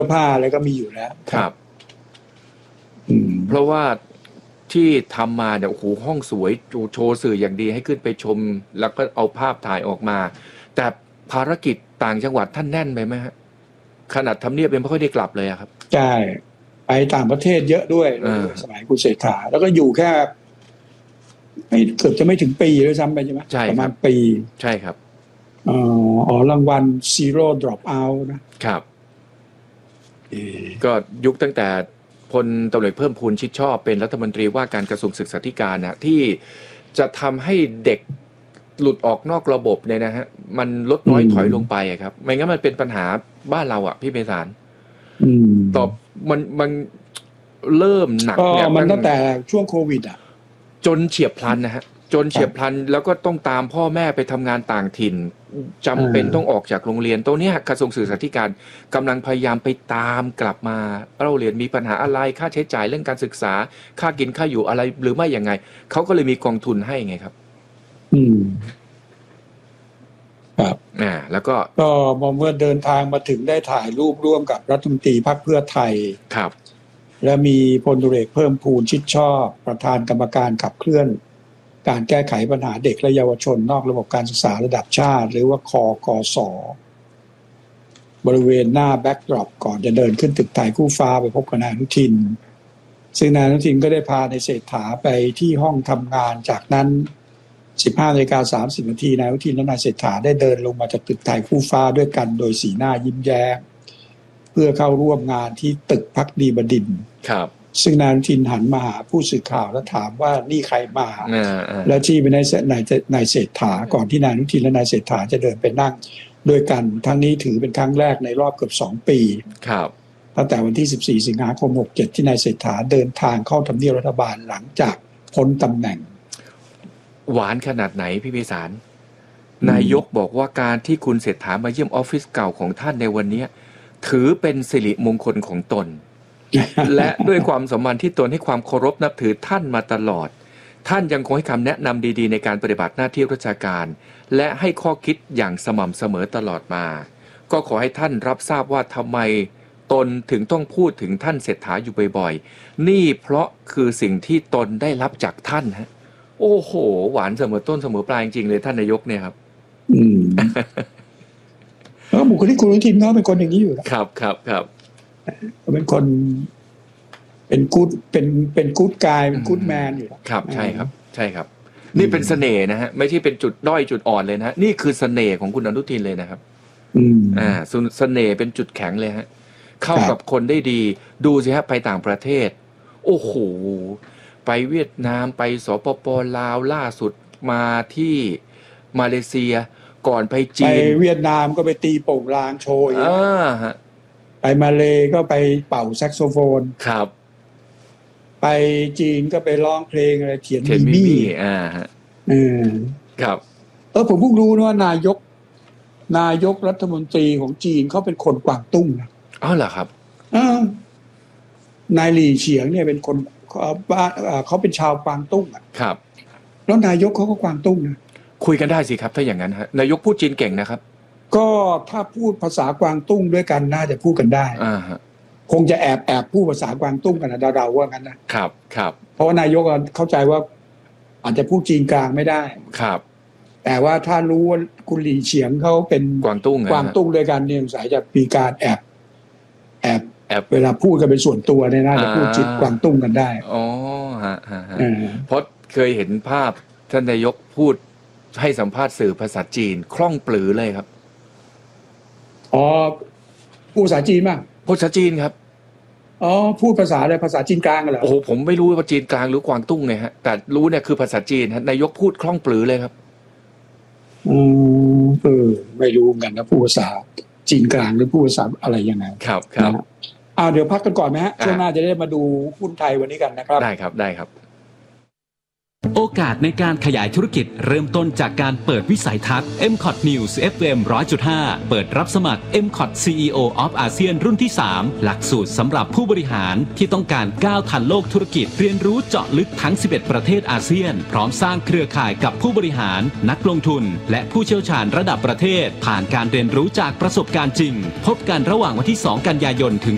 ผ้าอะไรก็มีอยู่แล้วครับเพราะว่าที่ทำมาเนี่ยโอ้โหห้องสวยโชว์สื่ออย่างดีให้ขึ้นไปชมแล้วก็เอาภาพถ่ายออกมาแต่ภารกิจต่างจังหวัดท่านแน่นไปไหมฮะขนาดทำเนียบยังไม่ค่อยได้กลับเลยครับใช่ไปต่างประเทศเยอะด้วยสมัยคุณเศรษฐาแล้วก็อยู่แค่ไม่เกือบจะไม่ถึงปีด้วยซ้ำไปใช่ไหมประมาณปีใช่ครับรางวัล Zero Drop Out นะครับก็ยุคตั้งแต่พลตำรวจเพิ่มพูนชิดชอบเป็นรัฐมนตรีว่าการกระทรวงศึกษาธิการนะที่จะทำให้เด็กหลุดออกนอกระบบเนี่ยนะฮะมันลดน้อยถอยลงไปครับไม่งั้นมันเป็นปัญหาบ้านเราอ่ะพี่เมษารต่อมันเริ่มหนักเนี่ยมันตั้งแต่ช่วงโควิดจนเฉียบพลันนะฮะจนเฉียบพลันแล้วก็ต้องตามพ่อแม่ไปทำงานต่างถิ่นจำเป็นต้องออกจากโรงเรียนตัวเนี้ยกระทรวงศึกษาธิการกำลังพยายามไปตามกลับมาเราเรียนมีปัญหาอะไรค่าใช้จ่ายเรื่องการศึกษาค่ากินค่าอยู่อะไรหรือไม่ยังไงเขาก็เลยมีกองทุนให้ไงครับครับแล้วก็เมื่อเดินทางมาถึงได้ถ่ายรูปร่วมกับรัฐมนตรีพรรคเพื่อไทยครับและมีพลตำรวจเพิ่มพูนชิดชอบประธานกรรมการขับเคลื่อนการแก้ไขปัญหาเด็กและเยาวชนนอกระบบการศึกษาระดับชาติหรือว่าคกส.บริเวณหน้าแบ็กดรอปก่อนจะเดินขึ้นตึกไทยคู่ฟ้าไปพบกับนายอนุทินซึ่งนายอนุทินก็ได้พานายเศรษฐาไปที่ห้องทำงานจากนั้น 15:30 น.นายอนุทินและนายเศรษฐาได้เดินลงมาจากตึกไทยคู่ฟ้าด้วยกันโดยสีหน้ายิ้มแย้มเพื่อเข้าร่วมงานที่ตึกภักดีบดินทร์ครับซึ่งนายอนุทินหันมาหาผู้สื่อข่าวแล้วถามว่านี่ใครมาแล้วชี้ไปนายเศรษฐาก่อนที่นายอนุทินและนายเศรษฐาจะเดินไปนั่งด้วยกันทั้งนี้ถือเป็นครั้งแรกในรอบเกือบ2 ปีครับตั้งแต่วันที่ 14 สิงหาคม 67 ที่นายเศรษฐาเดินทางเข้าทำเนียบรัฐบาลหลังจากพ้นตำแหน่งหวานขนาดไหนพี่พิสารนายกบอกว่าการที่คุณเศรษฐามาเยี่ยมออฟฟิศเก่าของท่านในวันนี้ถือเป็นสิริมงคลของตน และด้วยความสัมพันธ์ที่ตนให้ความเคารพนับถือท่านมาตลอดท่านยังคงให้คำแนะนำดีๆในการปฏิบัติหน้าที่ราชการและให้ข้อคิดอย่างสม่ำเสมอตลอดมาก็ขอให้ท่านรับทราบว่าทำไมตนถึงต้องพูดถึงท่านเศรษฐาอยู่บ่อยๆนี่เพราะคือสิ่งที่ตนได้รับจากท่านฮะโอ้โหหวานเสมอต้นเสมอปลายจริงๆเลยท่านนายกเนี่ยครับแล้วบุคลิกคุณอนุทินเขาเป็นคนอย่างนี้อยู่ครับเป็นคนเป็นกู๊ดกายเป็นกู๊ดแมนอยู่ครับใช่ครับนี่เป็นเสน่ห์นะฮะไม่ใช่เป็นจุดด้อยจุดอ่อนเลยนะฮะนี่คือเสน่ห์ของคุณอนุทินเลยนะครับเสน่ห์เป็นจุดแข็งเลยฮะเข้ากับคนได้ดีดูสิฮะไปต่างประเทศโอ้โหไปเวียดนามไปสปป.ลาวล่าสุดมาที่มาเลเซียก่อนไปจีนไปเวียดนามก็ไปตีโป่งลางโชยไปมาเลก็ไปเป่าแซกโซโฟนครับไปจีนก็ไปร้องเพลงอะไรเขียนมิมี่ครับผมเพิ่งรู้นะว่านายกรัฐมนตรีของจีนเขาเป็นคนกวางตุ้งนะอ๋อเหรอครับนายหลี่เฉียงเนี่ยเป็นคนเขาเป็นชาวกวางตุ้งครับแล้วนายกเขาก็กวางตุ้งนะคุยกันได้สิครับถ้าอย่างนั้นฮะนายกพูดจีนเก่งนะครับก็ถ้าพูดภาษากวางตุ้งด้วยกันน่าจะพูดกันได้คงจะแอบพูดภาษากวางตุ้งกันนะเดาๆว่างั้นนะครับเพราะว่านายกเข้าใจว่าอาจจะพูดจีนกลางไม่ได้ครับแต่ว่าถ้ารู้ว่าคุณหลี่เฉียงเขาเป็นกวางตุ้งด้วยกันเนี่ยสายจะมีการแอบเวลาพูดกันเป็นส่วนตัวเนี่ยน่าจะพูดจีนกวางตุ้งกันได้อ๋อฮะเพราะเคยเห็นภาพท่านนายกพูดให้สัมภาษณ์สื่อภาษาจีนคล่องปลือเลยครับพูดภาษาจีนป่ะพูดภาษาจีนครับพูดภาษาอะไรภาษาจีนกลางเหรอโอ้โหผมไม่รู้ว่าจีนกลางหรือกวางตุ้งไงฮะแต่รู้เนี่ยคือภาษาจีนฮะนายกพูดคล่องปลือเลยครับไม่รู้เหมือนกันนะพูดภาษาจีนกลางหรือพูดภาษาอะไรยังไงครับเดี๋ยวพักกันก่อนไหมฮะช่วงหน้าจะได้มาดูหุ้นไทยวันนี้กันนะครับได้ครับโอกาสในการขยายธุรกิจเริ่มต้นจากการเปิดวิสัยทัศน์ MCOT News FM 100.5 เปิดรับสมัคร MCOT CEO of ASEAN รุ่นที่ 3 หลักสูตรสำหรับผู้บริหารที่ต้องการก้าวทันโลกธุรกิจเรียนรู้เจาะลึกทั้ง 11 ประเทศอาเซียนพร้อมสร้างเครือข่ายกับผู้บริหารนักลงทุนและผู้เชี่ยวชาญระดับประเทศผ่านการเรียนรู้จากประสบการณ์จริงพบกันระหว่างวันที่ 2 กันยายนถึง